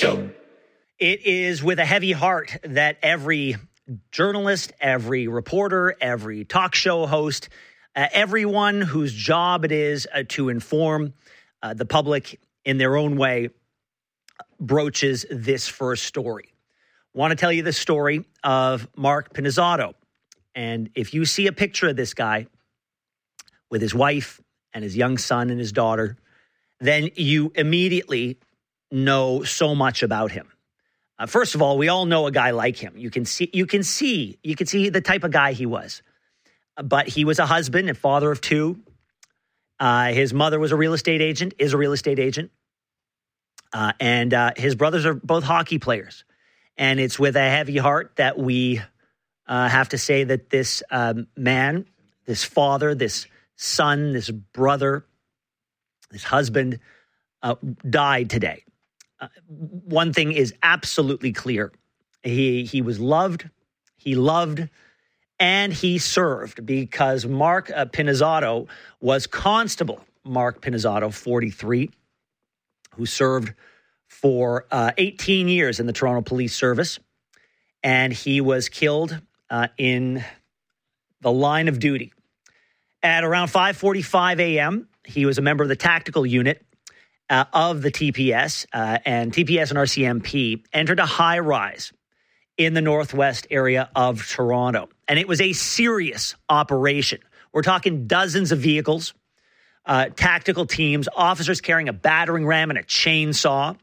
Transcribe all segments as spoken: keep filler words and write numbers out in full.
Show. It is with a heavy heart that every journalist, every reporter, every talk show host, uh, everyone whose job it is uh, to inform uh, the public in their own way broaches this first story. Want to tell you the story of Mark Pinizzotto. And if you see a picture of this guy with his wife and his young son and his daughter, then you immediately know so much about him. Uh, first of all, we all know a guy like him. You can see, you can see, you can see the type of guy he was. Uh, but he was a husband and father of two. Uh, his mother was a real estate agent, is a real estate agent. Uh, and uh, his brothers are both hockey players. And it's with a heavy heart that we uh, have to say that this um, man, this father, this son, this brother, this husband uh, died today. Uh, one thing is absolutely clear. He he was loved, he loved, and he served because Mark uh, Pinizzotto was Constable Mark Pinizzotto, forty-three, who served for uh, eighteen years in the Toronto Police Service. And he was killed uh, in the line of duty. At around five forty-five a.m., he was a member of the tactical unit Uh, of the T P S, uh, and T P S and R C M P entered a high-rise in the northwest area of Toronto. And it was a serious operation. We're talking dozens of vehicles, uh, tactical teams, officers carrying a battering ram and a chainsaw.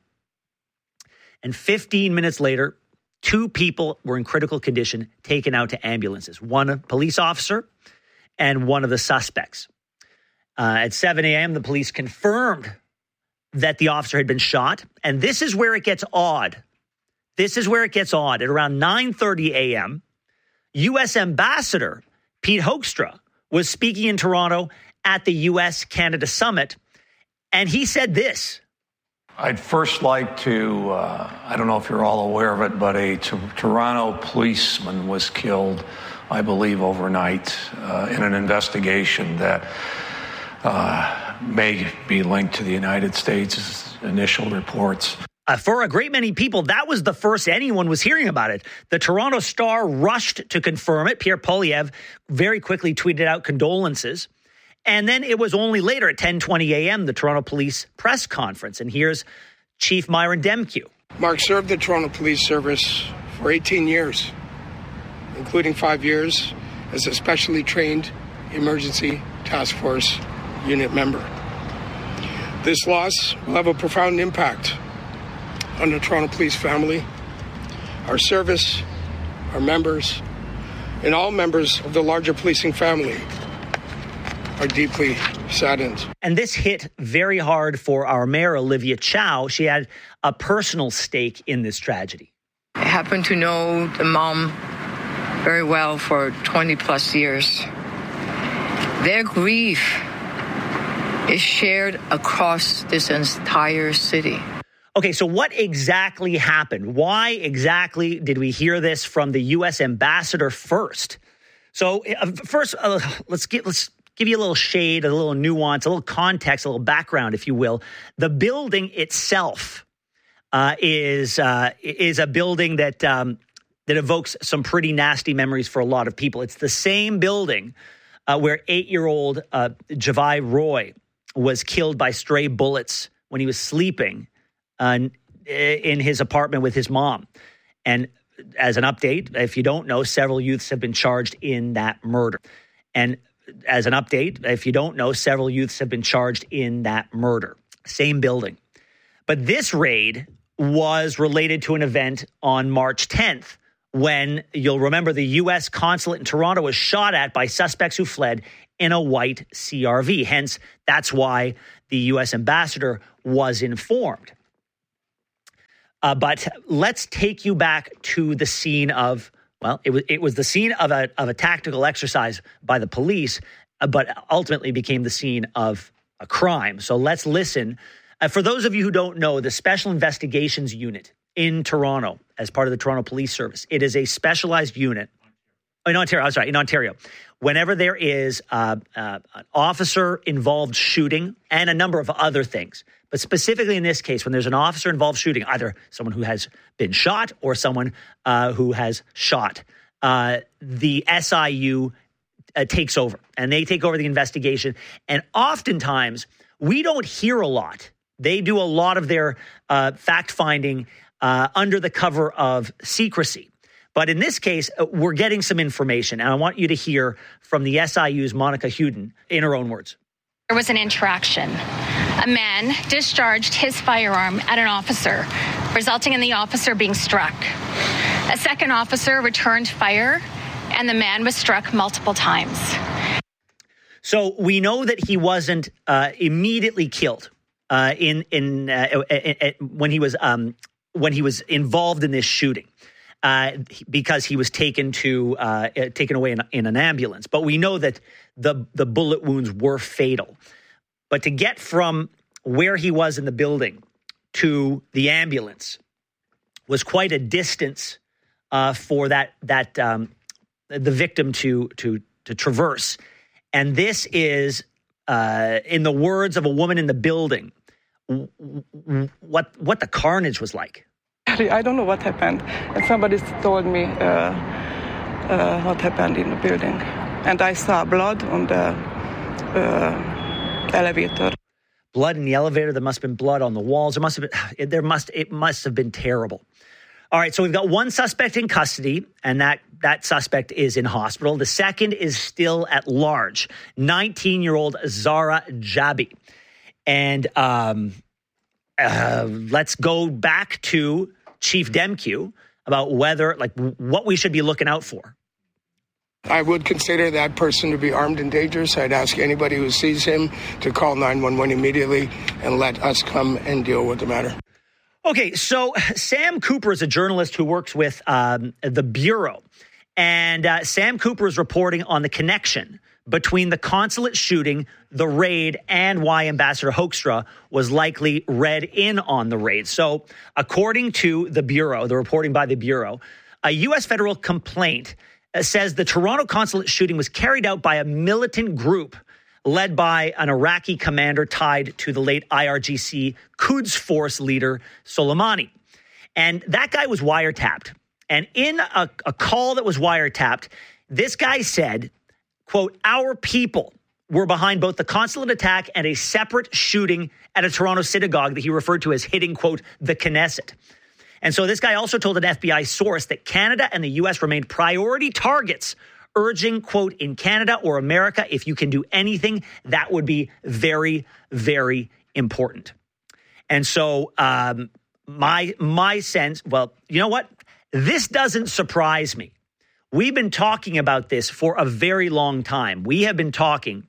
And fifteen minutes later, two people were in critical condition taken out to ambulances. One a police officer and one of the suspects. Uh, at seven a.m., the police confirmed that the officer had been shot. And this is where it gets odd. This is where it gets odd. At around nine thirty a.m., U S Ambassador Pete Hoekstra was speaking in Toronto at the U S Canada Summit, and he said this. I'd first like to, uh, I don't know if you're all aware of it, but a t- Toronto policeman was killed, I believe, overnight uh, in an investigation that uh, may be linked to the United States' initial reports. Uh, for a great many people, that was the first anyone was hearing about it. The Toronto Star rushed to confirm it. Pierre Poilievre very quickly tweeted out condolences. And then it was only later at ten twenty a.m., the Toronto Police press conference. And here's Chief Myron Demkiw. Mark served the Toronto Police Service for eighteen years, including five years as a specially trained emergency task force unit member. This loss will have a profound impact on the Toronto Police family, our service, our members, and all members of the larger policing family are deeply saddened. And this hit very hard for our mayor, Olivia Chow. She had a personal stake in this tragedy. I happen to know the mom very well for twenty plus years. Their grief is shared across this entire city. Okay, so what exactly happened? Why exactly did we hear this from the U S ambassador first? So uh, first, uh, let's get let's give you a little shade, a little nuance, a little context, a little background, if you will. The building itself uh, is uh, is a building that um, that evokes some pretty nasty memories for a lot of people. It's the same building uh, where eight-year-old uh, Javai Roy was killed by stray bullets when he was sleeping uh, in his apartment with his mom. And as an update, if you don't know, several youths have been charged in that murder. And as an update, if you don't know, several youths have been charged in that murder. Same building. But this raid was related to an event on March tenth when, you'll remember, the U S consulate in Toronto was shot at by suspects who fled in a white C R V. Hence, that's why the U S ambassador was informed. Uh, but let's take you back to the scene of, well, it was it was the scene of a of a tactical exercise by the police, uh, but ultimately became the scene of a crime. So let's listen. Uh, for those of you who don't know, the Special Investigations Unit in Toronto, as part of the Toronto Police Service, it is a specialized unit. in Ontario, I'm sorry, in Ontario, whenever there is uh, uh, an officer-involved shooting and a number of other things, but specifically in this case, when there's an officer-involved shooting, either someone who has been shot or someone uh, who has shot, uh, the S I U uh, takes over, and they take over the investigation. And oftentimes, we don't hear a lot. They do a lot of their uh, fact-finding uh, under the cover of secrecy. But in this case, uh, we're getting some information, and I want you to hear from the S I U's Monica Huden in her own words. There was an interaction. A man discharged his firearm at an officer, resulting in the officer being struck. A second officer returned fire, and the man was struck multiple times. So we know that he wasn't uh, immediately killed uh, in in uh, when he was um, when he was involved in this shooting. Uh, because he was taken to uh, taken away in, in an ambulance. But we know that the the bullet wounds were fatal. But to get from where he was in the building to the ambulance was quite a distance uh, for that that um, the victim to to to traverse. And this is, uh, in the words of a woman in the building, what what the carnage was like. I don't know what happened. And somebody told me uh, uh, what happened in the building. And I saw blood on the uh, elevator. Blood in the elevator. There must have been blood on the walls. There must have been. There must. It must have been terrible. All right. So we've got one suspect in custody, and that that suspect is in hospital. The second is still at large. nineteen-year-old Zara Jabi, and um, uh, let's go back to Chief Demkiw about whether, like, what we should be looking out for. I would consider that person to be armed and dangerous. I'd ask anybody who sees him to call nine one one immediately and let us come and deal with the matter. Okay, so Sam Cooper is a journalist who works with um, the Bureau. And uh, Sam Cooper is reporting on the connection between the consulate shooting, the raid, and why Ambassador Hoekstra was likely read in on the raid. So according to the Bureau, the reporting by the Bureau, a U S federal complaint uh, says the Toronto consulate shooting was carried out by a militant group led by an Iraqi commander tied to the late I R G C Quds Force leader Soleimani. And that guy was wiretapped. And in a, a call that was wiretapped, this guy said, quote, "Our people were behind both the consulate attack and a separate shooting at a Toronto synagogue that he referred to as hitting, quote, the Knesset." And so this guy also told an F B I source that Canada and the U S remained priority targets, urging, quote, "In Canada or America, if you can do anything, that would be very, very important." And so um, my my sense, well, you know what? This doesn't surprise me. We've been talking about this for a very long time. We have been talking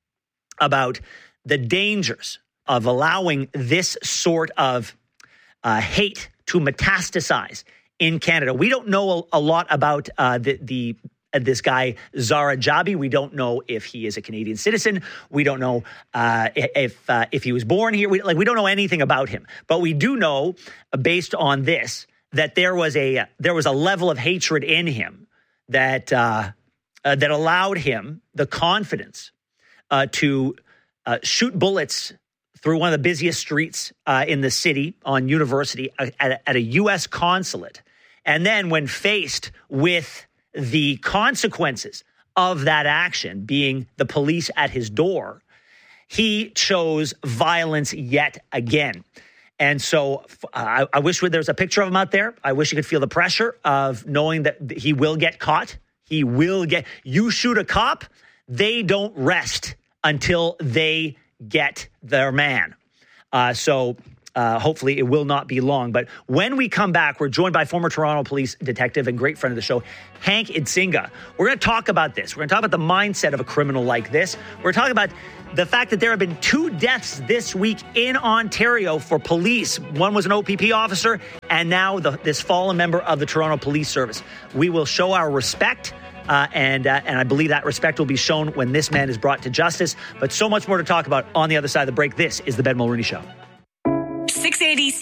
about the dangers of allowing this sort of uh, hate to metastasize in Canada. We don't know a, a lot about uh, the, the uh, this guy, Zara Jabi. We don't know if he is a Canadian citizen. We don't know uh, if uh, if he was born here. We, like we don't know anything about him. But we do know, uh, based on this, that there was a uh, there was a level of hatred in him that uh, uh, that allowed him the confidence uh, to uh, shoot bullets through one of the busiest streets uh, in the city on University uh, at, at a U S consulate. And then when faced with the consequences of that action, being the police at his door, he chose violence yet again. And so uh, I, I wish there was a picture of him out there. I wish you could feel the pressure of knowing that he will get caught. He will get, you shoot a cop, they don't rest until they get their man. Uh, so uh, hopefully it will not be long. But when we come back, we're joined by former Toronto police detective and great friend of the show, Hank Idsinga. We're going to talk about this. We're going to talk about the mindset of a criminal like this. We're talking about the fact that there have been two deaths this week in Ontario for police. One was an O P P officer, and now the, this fallen member of the Toronto Police Service. We will show our respect, uh, and uh, and I believe that respect will be shown when this man is brought to justice. But so much more to talk about on the other side of the break. This is the Ben Mulroney Show. six eighty C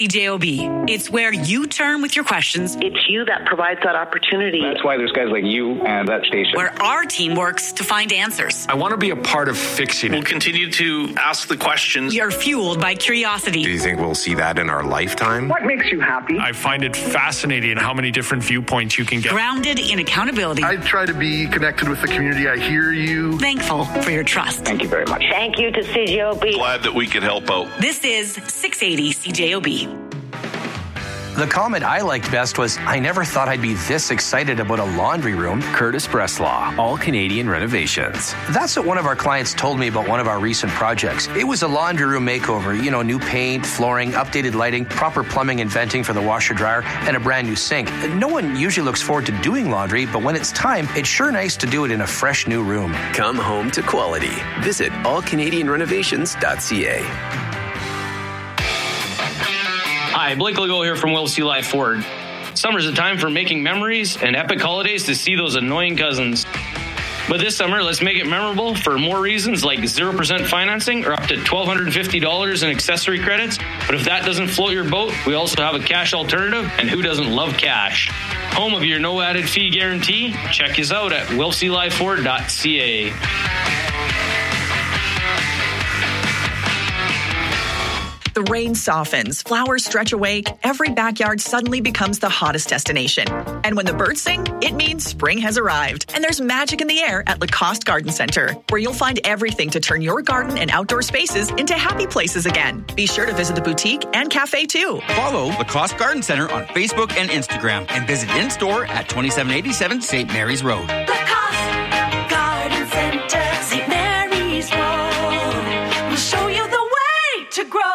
C J O B. It's where you turn with your questions. It's you that provides that opportunity. That's why there's guys like you and that station. Where our team works to find answers. I want to be a part of fixing it. We'll continue to ask the questions. We are fueled by curiosity. Do you think we'll see that in our lifetime? What makes you happy? I find it fascinating how many different viewpoints you can get. Grounded in accountability. I try to be connected with the community. I hear you. Thankful for your trust. Thank you very much. Thank you to C J O B. Glad that we could help out. This is six eighty C J O B. The comment I liked best was, I never thought I'd be this excited about a laundry room. Curtis Breslaw, All Canadian Renovations. That's what one of our clients told me about one of our recent projects. It was a laundry room makeover, you know, new paint, flooring, updated lighting, proper plumbing and venting for the washer dryer, and a brand new sink. No one usually looks forward to doing laundry, but when it's time, it's sure nice to do it in a fresh new room. Come home to quality. Visit all canadian renovations dot c a. Hi, Blake Legault here from Will C. Life Ford. Summer's a time for making memories and epic holidays to see those annoying cousins. But this summer, let's make it memorable for more reasons like zero percent financing or up to one thousand two hundred fifty dollars in accessory credits. But if that doesn't float your boat, we also have a cash alternative, and who doesn't love cash? Home of your no added fee guarantee? Check us out at will c life ford dot c a. The rain softens, flowers stretch awake, every backyard suddenly becomes the hottest destination. And when the birds sing, it means spring has arrived. And there's magic in the air at Lacoste Garden Center, where you'll find everything to turn your garden and outdoor spaces into happy places again. Be sure to visit the boutique and cafe too. Follow Lacoste Garden Center on Facebook and Instagram and visit in-store at twenty-seven eighty-seven Saint Mary's Road. Lacoste Garden Center, Saint Mary's Road. We'll show you the way to grow.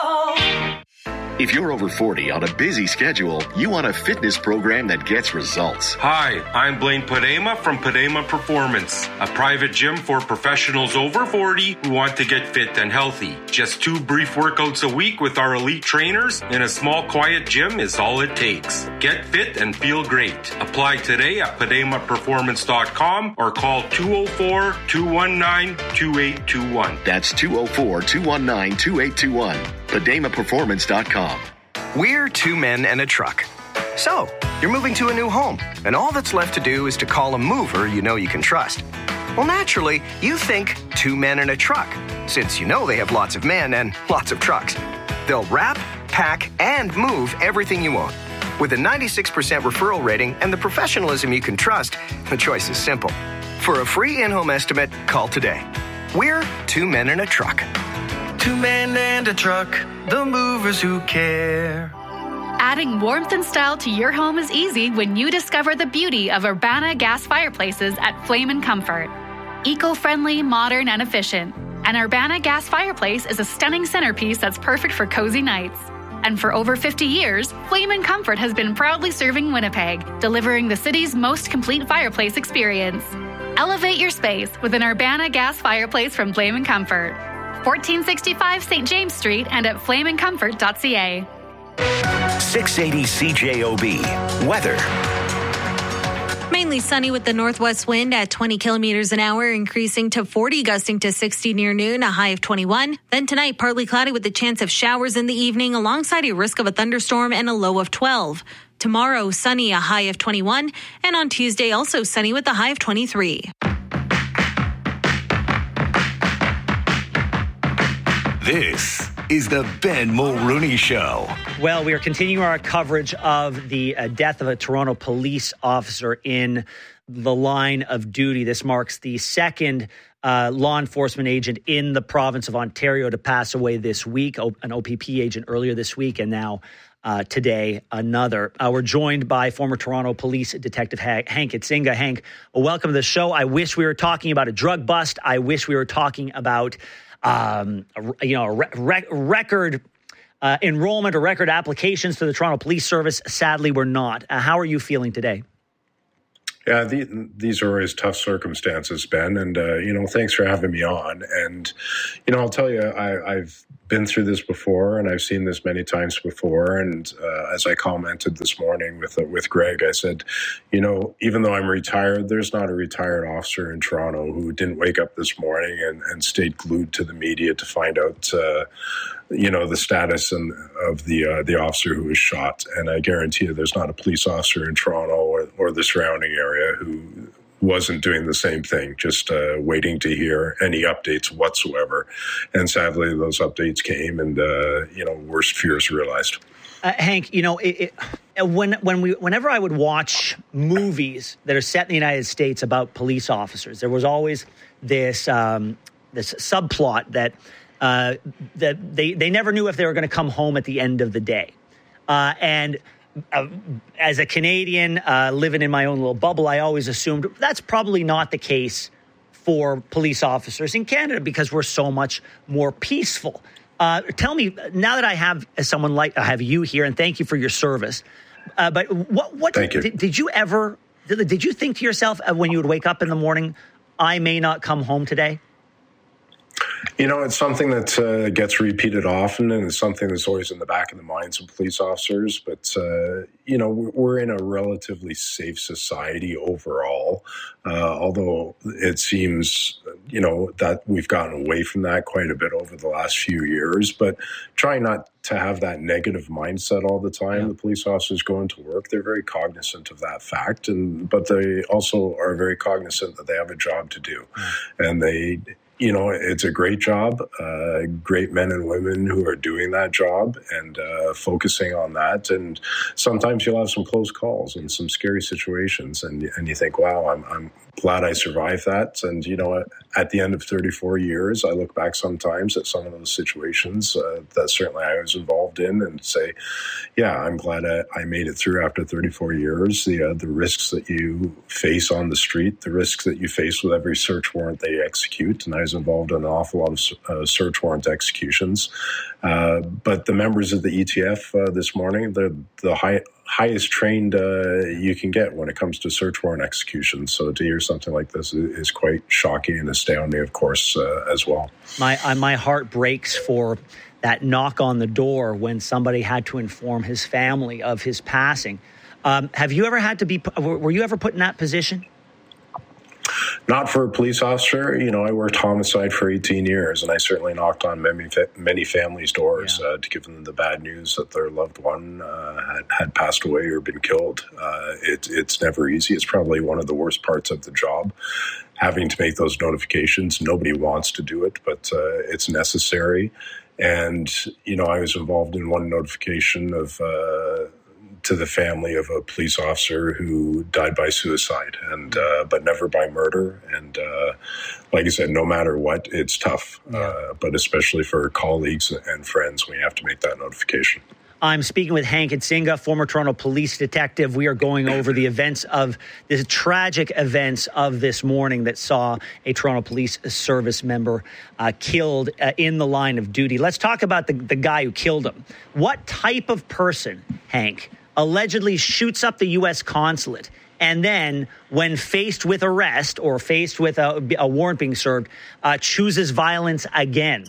If you're over forty on a busy schedule, you want a fitness program that gets results. Hi, I'm Blaine Padema from Padema Performance, a private gym for professionals over forty who want to get fit and healthy. Just two brief workouts a week with our elite trainers in a small, quiet gym is all it takes. Get fit and feel great. Apply today at padema performance dot com or call two oh four, two one nine, two eight two one. That's two oh four, two one nine, two eight two one. padema performance dot com. We're two men and a truck. So, you're moving to a new home, and all that's left to do is to call a mover you know you can trust. Well, naturally, you think two men and a truck, since you know they have lots of men and lots of trucks. They'll wrap, pack, and move everything you own. With a ninety-six percent referral rating and the professionalism you can trust, the choice is simple. For a free in-home estimate, call today. We're two men and a truck. Two men and a truck, the movers who care. Adding warmth and style to your home is easy when you discover the beauty of Urbana gas fireplaces at Flame and Comfort. Eco-friendly, modern, and efficient. An Urbana gas fireplace is a stunning centerpiece that's perfect for cozy nights. And for over fifty years, Flame and Comfort has been proudly serving Winnipeg, delivering the city's most complete fireplace experience. Elevate your space with an Urbana gas fireplace from Flame and Comfort. fourteen sixty-five Saint James Street and at flame and comfort dot c a. six eighty C J O B. Weather. Mainly sunny with the northwest wind at twenty kilometers an hour, increasing to forty, gusting to sixty near noon, a high of twenty-one. Then tonight, partly cloudy with the chance of showers in the evening, alongside a risk of a thunderstorm and a low of twelve. Tomorrow, sunny, a high of twenty-one. And on Tuesday, also sunny with a high of twenty-three. This is the Ben Mulrooney Show. Well, we are continuing our coverage of the uh, death of a Toronto police officer in the line of duty. This marks the second uh, law enforcement agent in the province of Ontario to pass away this week, o- an O P P agent earlier this week, and now uh, today another. Uh, we're joined by former Toronto Police Detective ha- Hank Itzinga. Hank, welcome to the show. I wish we were talking about a drug bust. I wish we were talking about Um, you know, a re- record uh, enrollment or record applications to the Toronto Police Service. Sadly, we're not. Uh, how are you feeling today? Yeah, the, these are always tough circumstances, Ben. And, uh, you know, thanks for having me on. And, you know, I'll tell you, I, I've been through this before and I've seen this many times before. And uh, as I commented this morning with uh, with Greg, I said, you know, even though I'm retired, there's not a retired officer in Toronto who didn't wake up this morning and, and stayed glued to the media to find out uh, you know, the status and of the uh, the officer who was shot. And I guarantee you there's not a police officer in Toronto or, or the surrounding area who wasn't doing the same thing, just uh, waiting to hear any updates whatsoever. And sadly, those updates came and, uh, you know, worst fears realized. Uh, Hank, you know, it, it, when when we whenever I would watch movies that are set in the United States about police officers, there was always this um, this subplot that uh, that they they never knew if they were going to come home at the end of the day. Uh, and uh, as a Canadian uh, living in my own little bubble, I always assumed that's probably not the case for police officers in Canada because we're so much more peaceful. Uh, tell me, now that I have someone like I have you here, and thank you for your service. Uh, but what what thank you. Did, did you ever did, did you think to yourself uh, when you would wake up in the morning, I may not come home today? You know, it's something that uh, gets repeated often, and it's something that's always in the back of the minds of police officers. But, uh, you know, we're in a relatively safe society overall, uh, although it seems, you know, that we've gotten away from that quite a bit over the last few years. But trying not to have that negative mindset all the time. Yeah. The police officers going to work, they're very cognizant of that fact, and but they also are very cognizant that they have a job to do. Yeah. And they... You know, it's a great job, uh, great men and women who are doing that job and uh, focusing on that. And sometimes you'll have some close calls and some scary situations. And, and you think, wow, I'm, I'm glad I survived that. And, you know, at the end of thirty-four years, I look back sometimes at some of those situations uh, that certainly I was involved in and say, yeah, I'm glad I, I made it through after thirty-four years. The, uh, the risks that you face on the street, the risks that you face with every search warrant they execute. And I was involved in an awful lot of uh, search warrant executions. Uh, but the members of the E T F uh, this morning, they're the high, highest trained uh, you can get when it comes to search warrant executions. So to hear something like this is quite shocking and astounding, of course, uh, as well. My uh, my heart breaks for that knock on the door when somebody had to inform his family of his passing. Um, have you ever had to be, were you ever put in that position? Not for a police officer. You know, I worked homicide for eighteen years, and I certainly knocked on many, many families' doors yeah. uh, to give them the bad news that their loved one uh, had, had passed away or been killed. Uh, it, it's never easy. It's probably one of the worst parts of the job, having to make those notifications. Nobody wants to do it, but uh, it's necessary. And, you know, I was involved in one notification of uh, to the family of a police officer who died by suicide, and uh, but never by murder. And uh, like I said, no matter what, it's tough, yeah. uh, but especially for colleagues and friends, we have to make that notification. I'm speaking with Hank Idsinga, former Toronto police detective. We are going over the events of the tragic events of this morning that saw a Toronto Police Service member uh, killed uh, in the line of duty. Let's talk about the, the guy who killed him. What type of person, Hank, allegedly shoots up the U S consulate and then, when faced with arrest or faced with a, a warrant being served, uh, chooses violence again?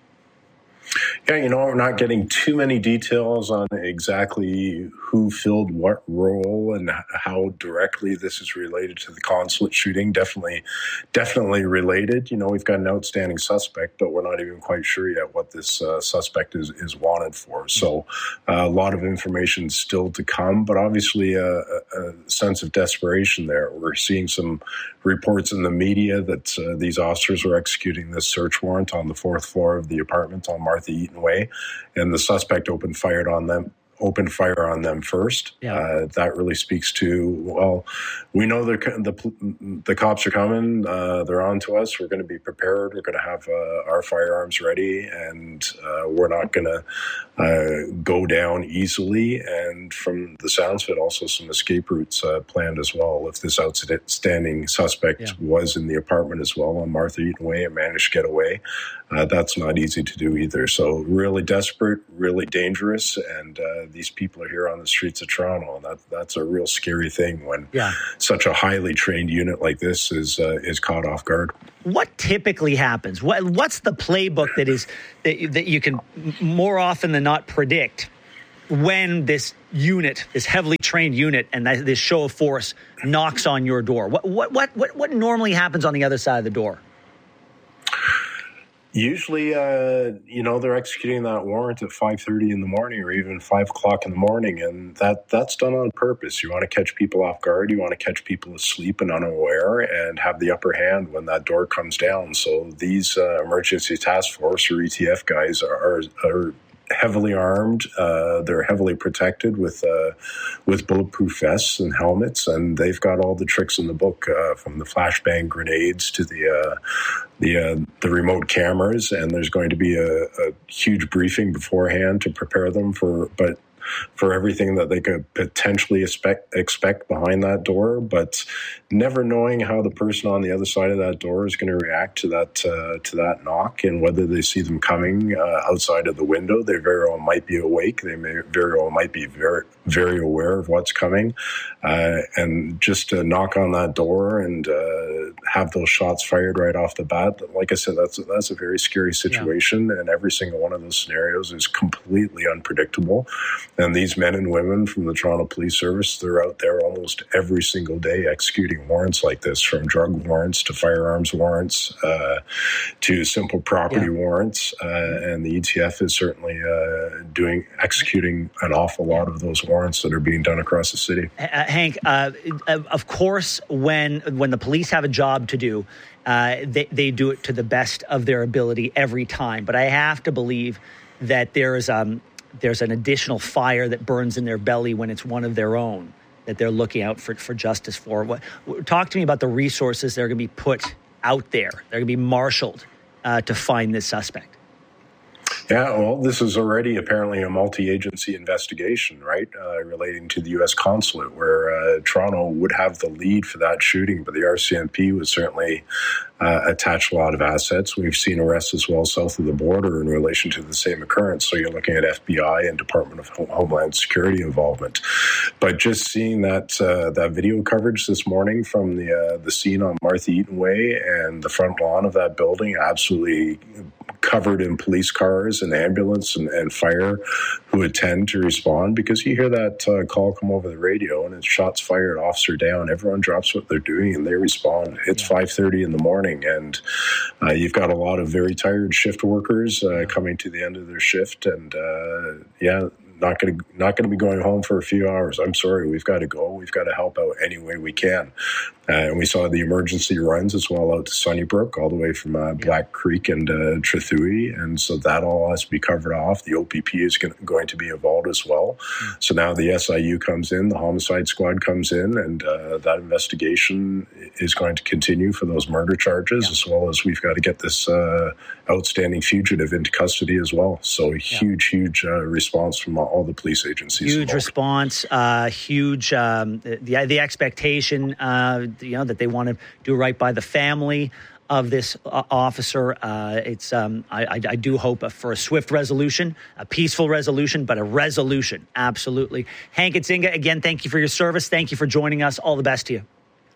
Yeah, you know, we're not getting too many details on exactly who filled what role and how directly this is related to the consulate shooting. Definitely, definitely related. You know, we've got an outstanding suspect, but we're not even quite sure yet what this uh, suspect is, is wanted for. So uh, a lot of information still to come, but obviously a, a sense of desperation there. We're seeing some reports in the media that uh, these officers were executing this search warrant on the fourth floor of the apartment on Martha Eaton Way, and the suspect opened fire on them. Opened fire on them first. Yeah. Uh, that really speaks to, well, we know the the, the cops are coming. Uh, they're on to us. We're going to be prepared. We're going to have uh, our firearms ready, and uh, we're not going to uh, go down easily. And from the sounds of it, also some escape routes uh, planned as well. If this outstanding suspect yeah. was in the apartment as well on Martha Eaton Way and managed to get away, uh, that's not easy to do either. So really desperate, really dangerous, and uh, these people are here on the streets of Toronto, and that, that's a real scary thing when yeah. such a highly trained unit like this is uh, is caught off guard. What typically happens? What what's the playbook that is that, that you can more often than not predict when this unit, this heavily trained unit, and this show of force knocks on your door? What what what what, what normally happens on the other side of the door? Usually, uh, you know, they're executing that warrant at five thirty in the morning or even five o'clock in the morning, and that that's done on purpose. You want to catch people off guard. You want to catch people asleep and unaware and have the upper hand when that door comes down. So these uh, emergency task force or E T F guys are, are heavily armed. Uh, they're heavily protected with uh, with bulletproof vests and helmets, and they've got all the tricks in the book, uh, from the flashbang grenades to the uh, the uh, the remote cameras. And there's going to be a, a huge briefing beforehand to prepare them for, but for everything that they could potentially expect expect behind that door, but never knowing how the person on the other side of that door is going to react to that uh, to that knock, and whether they see them coming uh, outside of the window. They very well might be awake. They may very well might be very very aware of what's coming, uh, and just to knock on that door and uh, have those shots fired right off the bat. Like I said, that's that's a very scary situation, yeah. And every single one of those scenarios is completely unpredictable. And these men and women from the Toronto Police Service, they're out there almost every single day executing warrants like this, from drug warrants to firearms warrants uh, to simple property yeah. warrants. Uh, and the E T F is certainly uh, doing executing an awful lot of those warrants that are being done across the city. Uh, Hank, uh, of course, when when the police have a job to do, uh, they, they do it to the best of their ability every time. But I have to believe that there is um. there's an additional fire that burns in their belly when it's one of their own that they're looking out for, for justice for. What, talk to me about the resources that are going to be put out there. They're going to be marshaled uh, to find this suspect. Yeah, well, this is already apparently a multi-agency investigation, right, uh, relating to the U S consulate, where uh, Toronto would have the lead for that shooting, but the R C M P would certainly uh, attach a lot of assets. We've seen arrests as well south of the border in relation to the same occurrence. So you're looking at F B I and Department of Homeland Security involvement. But just seeing that uh, that video coverage this morning from the uh, the scene on Martha Eaton Way and the front lawn of that building, absolutely covered in police cars and ambulance and, and fire who attend to respond, because you hear that uh, call come over the radio and it's shots fired, officer down, everyone drops what they're doing and they respond. It's yeah. five thirty in the morning, and uh, you've got a lot of very tired shift workers uh, yeah. coming to the end of their shift, and uh, yeah not going to not going to be going home for a few hours. I'm sorry, we've got to go. We've got to help out any way we can. Uh, and we saw the emergency runs as well out to Sunnybrook, all the way from uh, Black Creek and uh, Trethewey. And so that all has to be covered off. The O P P is going, going to be involved as well. Mm. So now the S I U comes in, the homicide squad comes in, and uh, that investigation is going to continue for those murder charges, yeah. as well as we've got to get this uh, outstanding fugitive into custody as well. So a huge, yeah. huge uh, response from all the police agencies. Huge involved. response, uh, huge, um, the, the expectation, uh, you know, that they want to do right by the family of this uh, officer. Uh, it's, um, I, I, I do hope for a swift resolution, a peaceful resolution, but a resolution. Absolutely. Hank Idzinga, again, thank you for your service. Thank you for joining us. All the best to you.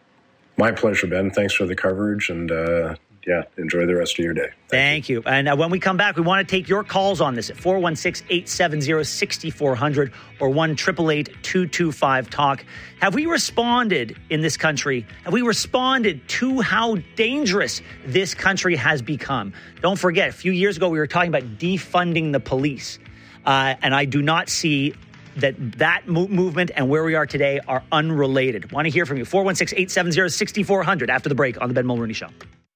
My pleasure, Ben. Thanks for the coverage, and uh, yeah, enjoy the rest of your day. Thank, Thank you. you. And uh, when we come back, we want to take your calls on this at four one six, eight seven zero, six four zero zero or one eight eight eight, two two five, talk. Have we responded in this country? Have we responded to how dangerous this country has become? Don't forget, a few years ago, we were talking about defunding the police. Uh, and I do not see that that mo- movement and where we are today are unrelated. Want to hear from you. four one six, eight seven zero, six four zero zero after the break on the Ben Mulroney Show.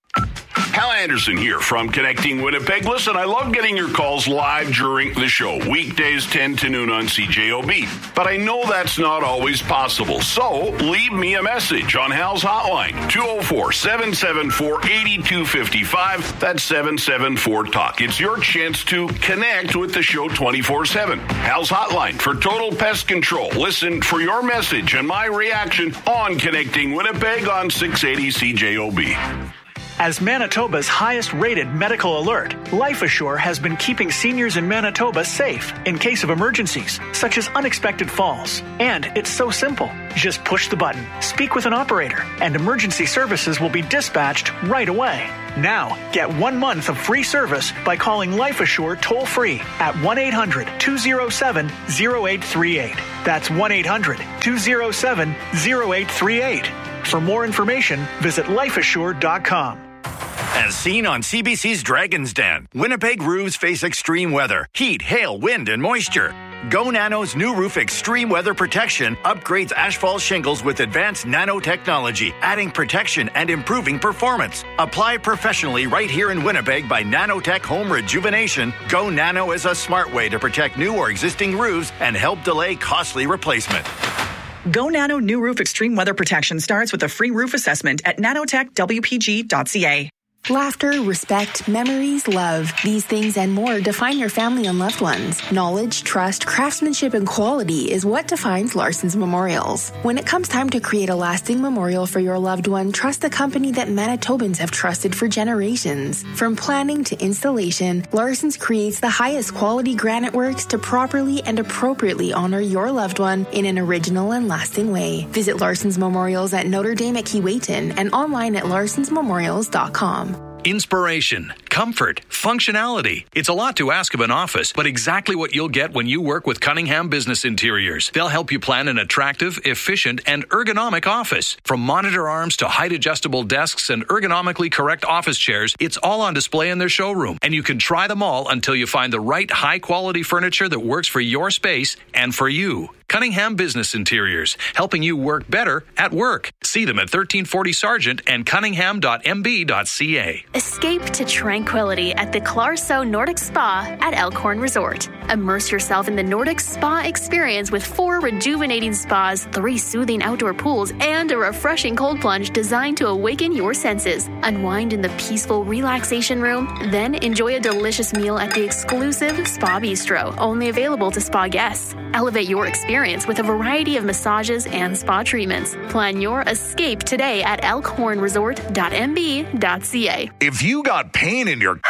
Hal Anderson here from Connecting Winnipeg. Listen, I love getting your calls live during the show, weekdays ten to noon on C J O B. But I know that's not always possible. So leave me a message on Hal's hotline, two oh four, seven seven four, eight two five five. That's seven seven four, talk. It's your chance to connect with the show twenty-four seven. Hal's hotline for total pest control. Listen for your message and my reaction on Connecting Winnipeg on six eighty C J O B. As Manitoba's highest-rated medical alert, LifeAssure has been keeping seniors in Manitoba safe in case of emergencies, such as unexpected falls. And it's so simple. Just push the button, speak with an operator, and emergency services will be dispatched right away. Now, get one month of free service by calling LifeAssure toll-free at one eight hundred, two oh seven, oh eight three eight. That's one eight hundred, two oh seven, oh eight three eight. For more information, visit life assure dot com. As seen on C B C's Dragon's Den, Winnipeg roofs face extreme weather, heat, hail, wind, and moisture. Go Nano's new roof extreme weather protection upgrades asphalt shingles with advanced nanotechnology, adding protection and improving performance. Apply professionally right here in Winnipeg by Nanotech Home Rejuvenation. Go Nano is a smart way to protect new or existing roofs and help delay costly replacement. Go Nano New Roof Extreme Weather Protection starts with a free roof assessment at nanotech w p g dot c a. Laughter, respect, memories, love. These things and more define your family and loved ones. Knowledge, trust, craftsmanship, and quality is what defines Larson's Memorials. When it comes time to create a lasting memorial for your loved one, trust the company that Manitobans have trusted for generations. From planning to installation, Larson's creates the highest quality granite works to properly and appropriately honor your loved one in an original and lasting way. Visit Larson's Memorials at Notre Dame at Keewatin and online at larsons memorials dot com. Inspiration, comfort, functionality. It's a lot to ask of an office, but exactly what you'll get when you work with Cunningham Business Interiors. They'll help you plan an attractive, efficient, and ergonomic office. From monitor arms to height-adjustable desks and ergonomically correct office chairs, it's all on display in their showroom. And you can try them all until you find the right high-quality furniture that works for your space and for you. Cunningham Business Interiors, helping you work better at work. See them at thirteen forty Sargent and cunningham dot m b dot c a. Escape to tranquility at the Clarso Nordic Spa at Elkhorn Resort. Immerse yourself in the Nordic Spa experience with four rejuvenating spas, three soothing outdoor pools, and a refreshing cold plunge designed to awaken your senses. Unwind in the peaceful relaxation room, then enjoy a delicious meal at the exclusive Spa Bistro, only available to spa guests. Elevate your experience with a variety of massages and spa treatments. Plan your escape today at elkhorn resort dot m b dot c a. If you got pain in your...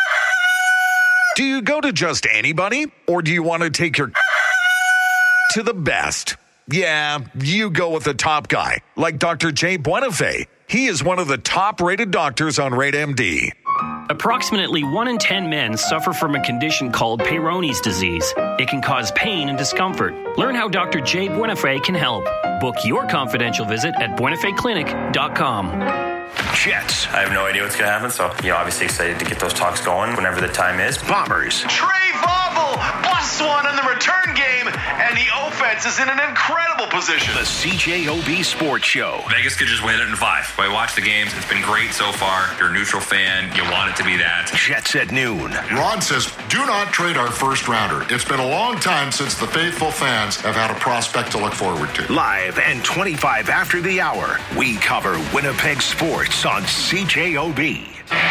Do you go to just anybody? Or do you want to take your... to the best? Yeah, you go with the top guy, like Doctor Jay Buenafé. He is one of the top-rated doctors on Rate M D. Approximately one in ten men suffer from a condition called Peyronie's disease. It can cause pain and discomfort. Learn how Doctor Jay Buenafé can help. Book your confidential visit at buenafé clinic dot com. Jets. I have no idea what's going to happen, so you're obviously excited to get those talks going whenever the time is. Bombers. Trey Vogel busts one in the return game, and the offense is in an incredible position. The C J O B Sports Show. Vegas could just win it in five. I watch the games. It's been great so far. You're a neutral fan. You want it to be that. Jets at noon. Ron says, do not trade our first rounder. It's been a long time since the faithful fans have had a prospect to look forward to. Live and twenty-five after the hour, we cover Winnipeg sports on C J O B.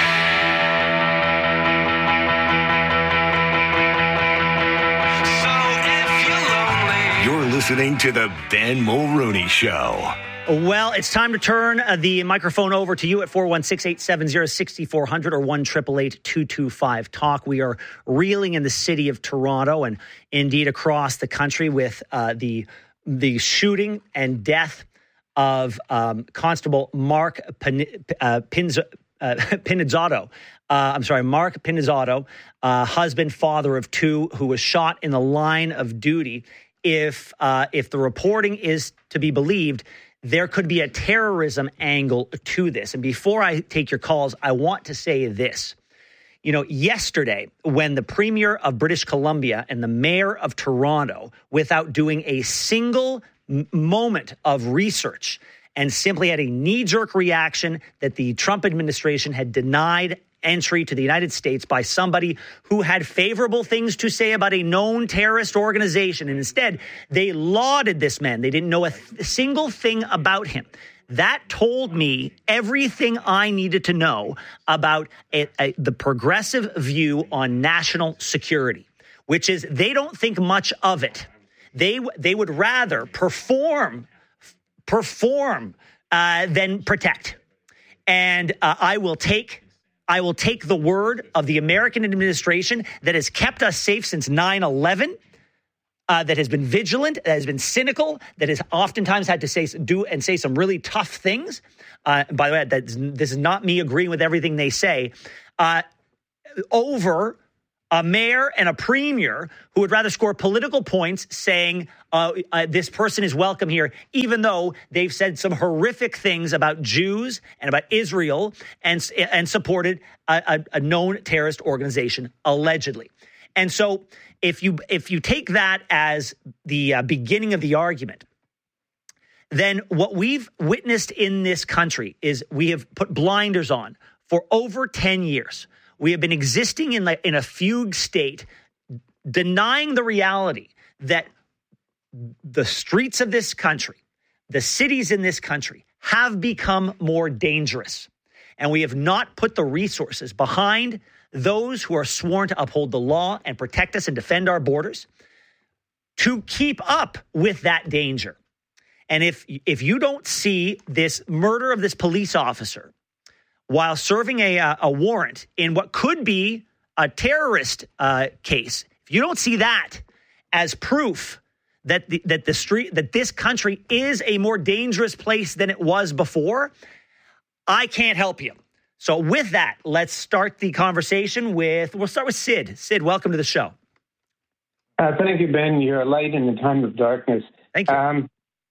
You're listening to the Ben Mulrooney Show. Well, it's time to turn uh, the microphone over to you at four one six, eight seven zero, six four zero zero or one eight eight eight, two two five, talk. We are reeling in the city of Toronto and indeed across the country with uh, the the shooting and death of um, Constable Mark Pin, uh, Pinz, uh, Pinizzato. Uh, I'm sorry, Mark Pinizzato, uh, husband, father of two, who was shot in the line of duty. If uh, if the reporting is to be believed, there could be a terrorism angle to this. And before I take your calls, I want to say this. You know, yesterday, when the Premier of British Columbia and the Mayor of Toronto, without doing a single m- moment of research and simply had a knee-jerk reaction that the Trump administration had denied entry to the United States by somebody who had favorable things to say about a known terrorist organization. And instead, they lauded this man. They didn't know a th- single thing about him. That told me everything I needed to know about a, a, the progressive view on national security, which is they don't think much of it. They they would rather perform, perform uh, than protect. And uh, I will take I will take the word of the American administration that has kept us safe since nine eleven. Uh, that has been vigilant, that has been cynical, that has oftentimes had to say do and say some really tough things. Uh, by the way, that's, this is not me agreeing with everything they say. Uh, over A mayor and a premier who would rather score political points saying uh, uh, this person is welcome here, even though they've said some horrific things about Jews and about Israel and, and supported a, a, a known terrorist organization, allegedly. And so if you if you take that as the uh, beginning of the argument, then what we've witnessed in this country is we have put blinders on for over ten years. We have been existing in, like, in a fugue state, denying the reality that the streets of this country, the cities in this country, have become more dangerous. And we have not put the resources behind those who are sworn to uphold the law and protect us and defend our borders to keep up with that danger. And if if you don't see this murder of this police officer while serving a, uh, a warrant in what could be a terrorist uh, case, if you don't see that as proof that the, that the street that this country is a more dangerous place than it was before, I can't help you. So with that, let's start the conversation with, we'll start with Sid. Sid, welcome to the show. Uh, thank you, Ben. You're a light in the time of darkness. Thank you. Um,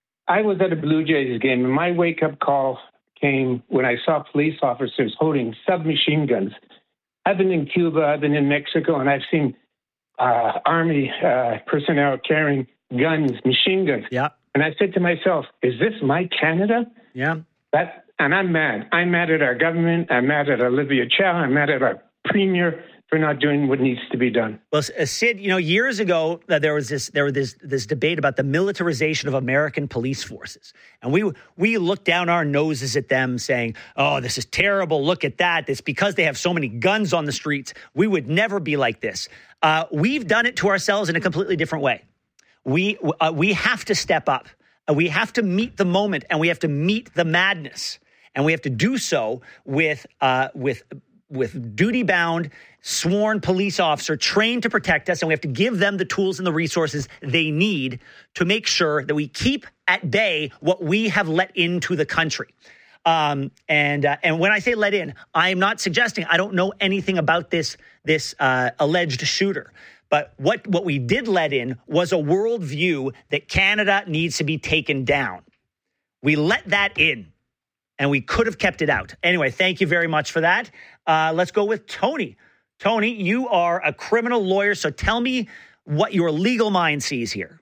I was at a Blue Jays game, and my wake-up call came when I saw police officers holding submachine guns. I've been in Cuba, I've been in Mexico, and I've seen uh, Army uh, personnel carrying guns, machine guns. Yeah. And I said to myself, is this my Canada? Yeah. That, and I'm mad. I'm mad at our government. I'm mad at Olivia Chow. I'm mad at our premier for not doing what needs to be done. Well, uh, Sid, you know, years ago, uh, there was this there was this, this debate about the militarization of American police forces. And we we looked down our noses at them saying, oh, this is terrible. Look at that. It's because they have so many guns on the streets. We would never be like this. Uh, we've done it to ourselves in a completely different way. We, uh, we have to step up. Uh, we have to meet the moment, and we have to meet the madness. And we have to do so with uh, with with duty-bound, sworn police officer trained to protect us, and we have to give them the tools and the resources they need to make sure that we keep at bay what we have let into the country. Um, and uh, and when I say let in, I am not suggesting I don't know anything about this this uh, alleged shooter. But what, what we did let in was a worldview that Canada needs to be taken down. We let that in, and we could have kept it out. Anyway, thank you very much for that. Uh, let's go with Tony. Tony, you are a criminal lawyer, so tell me what your legal mind sees here.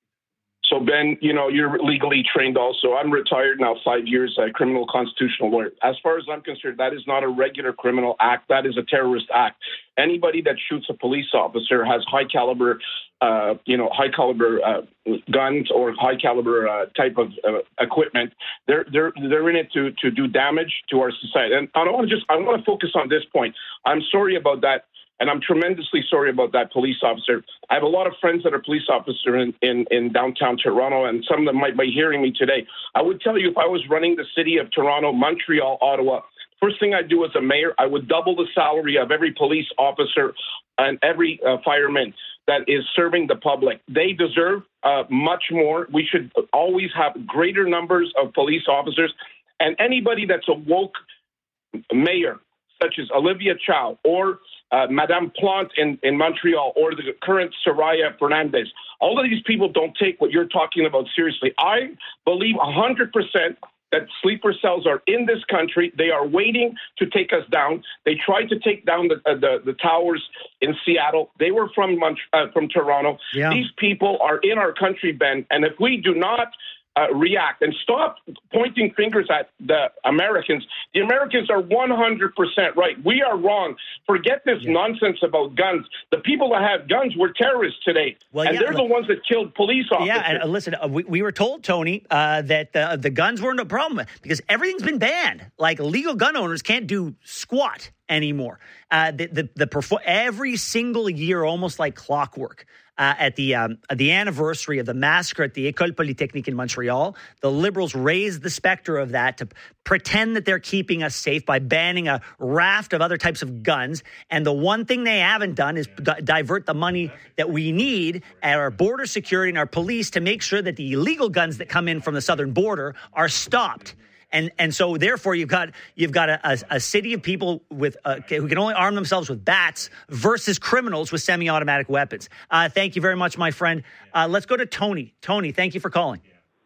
So, Ben, you know, you're legally trained also. I'm retired now, five years, a criminal constitutional lawyer. As far as I'm concerned, that is not a regular criminal act. That is a terrorist act. Anybody that shoots a police officer has high caliber, uh, you know, high caliber uh, guns or high caliber uh, type of uh, equipment. They're they're they're in it to to do damage to our society. And I want to just I want to focus on this point. I'm sorry about that. And I'm tremendously sorry about that police officer. I have a lot of friends that are police officers in, in, in downtown Toronto, and some of them might be hearing me today. I would tell you, if I was running the city of Toronto, Montreal, Ottawa, first thing I'd do as a mayor, I would double the salary of every police officer and every uh, fireman that is serving the public. They deserve uh, much more. We should always have greater numbers of police officers. And anybody that's a woke mayor, such as Olivia Chow or uh, Madame Plante in, in Montreal or the current Soraya Fernandez. All of these people don't take what you're talking about seriously. I believe one hundred percent that sleeper cells are in this country. They are waiting to take us down. They tried to take down the uh, the, the towers in Seattle. They were from Mont- uh, from Toronto. Yeah. These people are in our country, Ben, and if we do not Uh, react and stop pointing fingers at the Americans. The Americans are one hundred percent right. We are wrong. Forget this yeah. nonsense about guns. The people that have guns were terrorists today, well, and yeah, they're look, the ones that killed police officers. Yeah, and uh, listen, uh, we, we were told, Tony, uh, that uh, the guns weren't a problem because everything's been banned. Like legal gun owners can't do squat anymore. Uh, the the, the perfor- every single year, almost like clockwork. Uh, at the um, at the anniversary of the massacre at the École Polytechnique in Montreal, the Liberals raised the specter of that to pretend that they're keeping us safe by banning a raft of other types of guns. And the one thing they haven't done is di- divert the money that we need at our border security and our police to make sure that the illegal guns that come in from the southern border are stopped. And and so therefore you've got you've got a, a, a city of people with uh, who can only arm themselves with bats versus criminals with semi-automatic weapons. Uh, thank you very much, my friend. Uh, let's go to Tony. Tony, thank you for calling.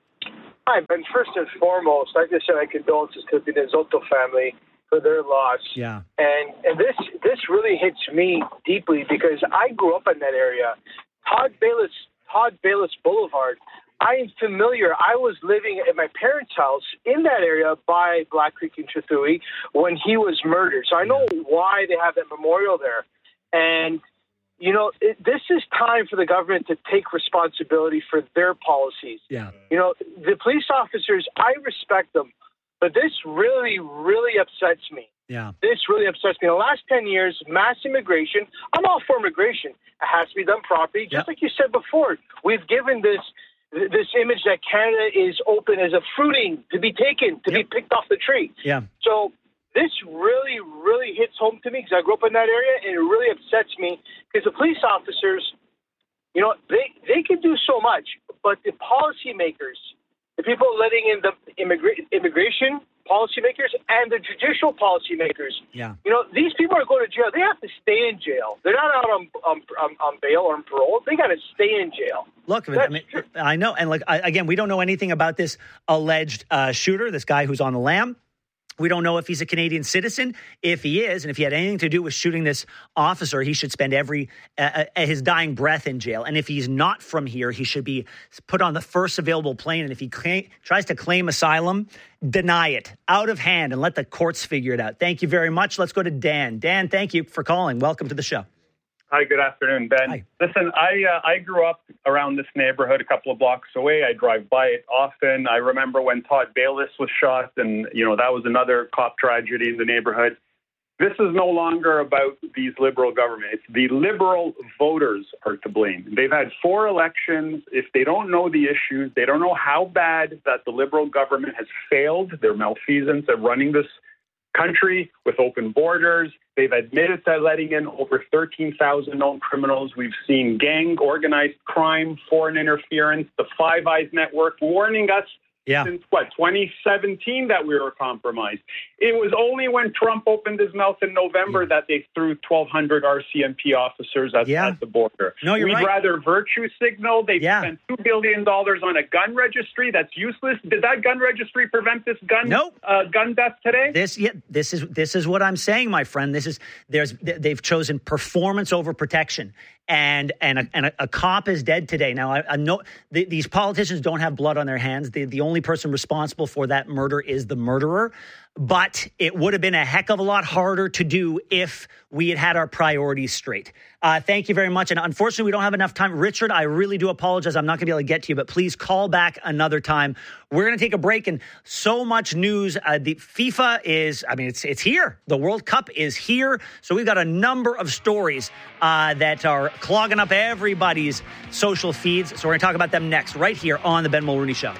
Hi, Ben. First and foremost, I just said my condolences to the Nizzoto family for their loss. Yeah. And and this this really hits me deeply because I grew up in that area. Todd Bayless, Todd Bayless Boulevard. I am familiar. I was living at my parents' house in that area by Black Creek and Chathui when he was murdered. So I know why they have that memorial there. And, you know, it, this is time for the government to take responsibility for their policies. Yeah. You know, the police officers, I respect them, but this really, really upsets me. Yeah. This really upsets me. In the last ten years, mass immigration, I'm all for immigration. It has to be done properly. Just yeah. like you said before, we've given this this image that Canada is open as a fruiting to be taken, to yep. be picked off the tree. Yeah. So this really, really hits home to me because I grew up in that area, and it really upsets me because the police officers, you know, they, they can do so much, but the policymakers, the people letting in the immigra- immigration policymakers and the judicial policymakers, yeah. you know, these people are going to jail. They have to stay in jail. They're not out on on, on, on bail or on parole. They got to stay in jail. Look, I mean, I know, and like I, again, we don't know anything about this alleged uh, shooter, this guy who's on the lam. We don't know if he's a Canadian citizen. If he is, and if he had anything to do with shooting this officer, he should spend every uh, uh, his dying breath in jail. And if he's not from here, he should be put on the first available plane. And if he claim, tries to claim asylum, deny it out of hand and let the courts figure it out. Thank you very much. Let's go to Dan. Dan, thank you for calling. Welcome to the show. Hi, good afternoon, Ben. Hi. Listen, I uh, I grew up around this neighborhood a couple of blocks away. I drive by it often. I remember when Todd Bayless was shot, and, you know, that was another cop tragedy in the neighborhood. This is no longer about these Liberal government. It's the Liberal voters are to blame. They've had four elections. If they don't know the issues, they don't know how bad that the Liberal government has failed, their malfeasance at running this country with open borders. They've admitted to letting in over thirteen thousand known criminals. We've seen gang organized crime, foreign interference, the Five Eyes Network warning us yeah. since, what, twenty seventeen that we were compromised. It was only when Trump opened his mouth in November yeah. that they threw twelve hundred R C M P officers at, yeah. at the border. No, you're We'd right. rather virtue signal. They yeah. spent two billion dollars on a gun registry that's useless. Did that gun registry prevent this gun nope. uh, gun death today? This yeah, this is this is what I'm saying, my friend. This is there's they've chosen performance over protection. And and a, and a, a cop is dead today. Now, I, I know the, these politicians don't have blood on their hands. The, the only person responsible for that murder is the murderer. But it would have been a heck of a lot harder to do if we had had our priorities straight. Uh, thank you very much. And unfortunately, we don't have enough time. Richard, I really do apologize. I'm not going to be able to get to you, but please call back another time. We're going to take a break, and so much news. Uh, the FIFA is, I mean, it's it's here. The World Cup is here. So we've got a number of stories uh, that are clogging up everybody's social feeds. So we're going to talk about them next, right here on The Ben Mulrooney Show.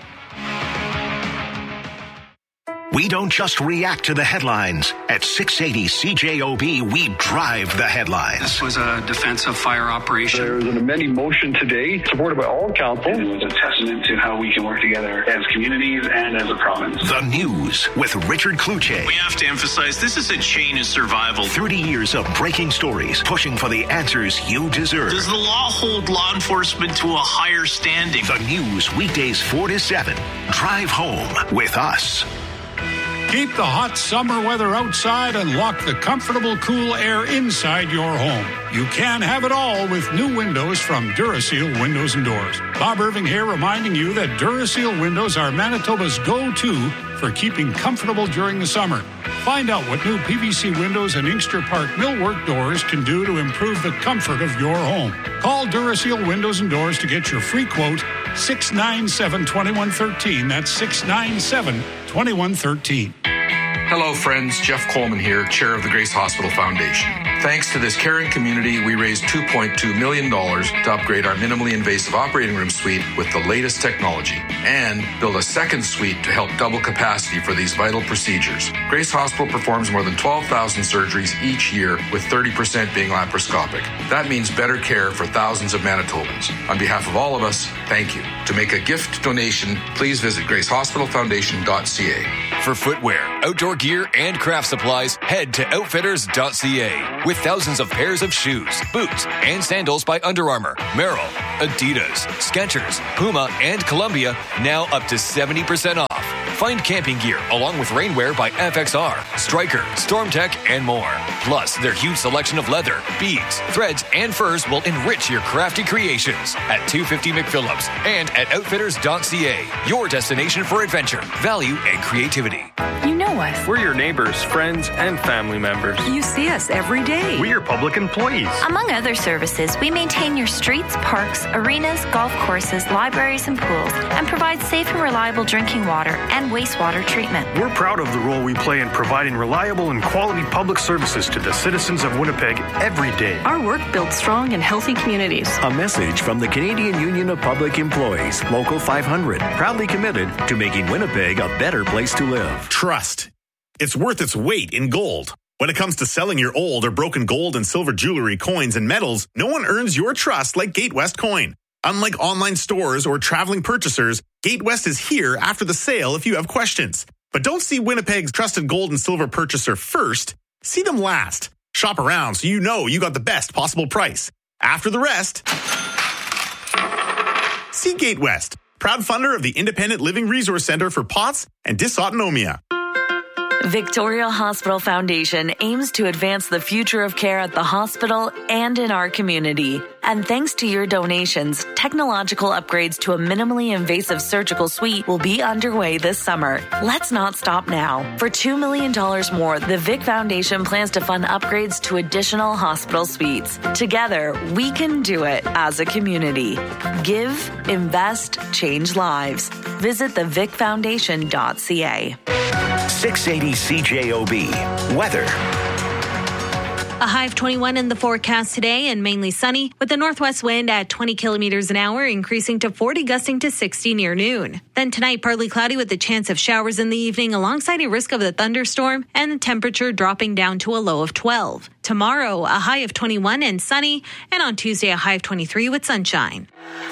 We don't just react to the headlines. At six eighty C J O B, we drive the headlines. This was a defensive fire operation. There was an amending motion today, supported by all council. It was a testament to how we can work together as communities and as a province. The News with Richard Kluche. We have to emphasize this is a chain of survival. thirty years of breaking stories, pushing for the answers you deserve. Does the law hold law enforcement to a higher standing? The News, weekdays four to seven. Drive home with us. Keep the hot summer weather outside and lock the comfortable, cool air inside your home. You can have it all with new windows from Duraseal Windows and Doors. Bob Irving here, reminding you that Duraseal windows are Manitoba's go-to for keeping comfortable during the summer. Find out what new P V C windows and Inkster Park millwork doors can do to improve the comfort of your home. Call Duraseal Windows and Doors to get your free quote, six nine seven, two one one three. That's six nine seven, two one one three. Hello, friends. Jeff Coleman here, chair of the Grace Hospital Foundation. Thanks to this caring community, we raised two point two million dollars to upgrade our minimally invasive operating room suite with the latest technology and build a second suite to help double capacity for these vital procedures. Grace Hospital performs more than twelve thousand surgeries each year, with thirty percent being laparoscopic. That means better care for thousands of Manitobans. On behalf of all of us, thank you. To make a gift donation, please visit grace hospital foundation dot c a. For footwear, outdoor gear, and craft supplies, head to outfitters dot c a. With thousands of pairs of shoes, boots, and sandals by Under Armour, Merrell, Adidas, Skechers, Puma, and Columbia, now up to seventy percent off. Find camping gear along with rainwear by F X R, Stryker, StormTech, and more. Plus, their huge selection of leather, beads, threads, and furs will enrich your crafty creations at two fifty McPhillips and at outfitters dot c a. Your destination for adventure, value, and creativity. You know us. We're your neighbors, friends, and family members. You see us every day. We're your public employees. Among other services, we maintain your streets, parks, arenas, golf courses, libraries, and pools, and provide safe and reliable drinking water and wastewater treatment. We're proud of the role we play in providing reliable and quality public services to the citizens of Winnipeg every day. Our work builds strong and healthy communities. A message from the Canadian Union of Public Employees, Local five hundred, proudly committed to making Winnipeg a better place to live. Trust. It's worth its weight in gold. When it comes to selling your old or broken gold and silver jewelry, coins, and metals, no one earns your trust like Gatewest Coin. Unlike online stores or traveling purchasers, Gatewest is here after the sale if you have questions. But don't see Winnipeg's trusted gold and silver purchaser first. See them last. Shop around so you know you got the best possible price. After the rest, see Gatewest, proud funder of the Independent Living Resource Center for P O T S and Dysautonomia. Victoria Hospital Foundation aims to advance the future of care at the hospital and in our community. And thanks to your donations, technological upgrades to a minimally invasive surgical suite will be underway this summer. Let's not stop now. For two million dollars more, the Vic Foundation plans to fund upgrades to additional hospital suites. Together, we can do it as a community. Give, invest, change lives. Visit the vic foundation dot c a. six eighty C J O B. Weather. A high of twenty-one in the forecast today and mainly sunny with the northwest wind at twenty kilometers an hour increasing to forty, gusting to sixty near noon. Then tonight, partly cloudy with the chance of showers in the evening alongside a risk of a thunderstorm and the temperature dropping down to a low of twelve. Tomorrow, a high of twenty-one and sunny, and on Tuesday, a high of twenty-three with sunshine.